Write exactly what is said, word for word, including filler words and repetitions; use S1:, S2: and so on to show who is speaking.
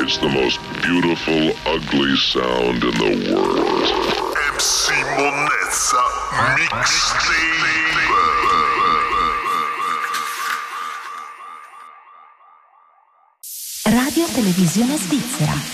S1: It's the most beautiful, ugly sound in the world.
S2: M C Monnezza Mixtape.
S3: Radio Televisione Svizzera.